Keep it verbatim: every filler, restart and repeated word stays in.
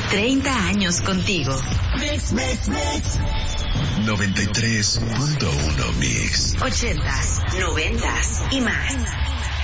treinta años contigo. Mix, mix, mix. noventa y tres punto uno Mix. ochentas, noventas y más.